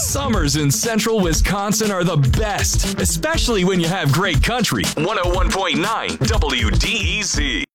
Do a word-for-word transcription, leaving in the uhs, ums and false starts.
Summers in central Wisconsin are the best, especially when you have great country. one oh one point nine W D E C.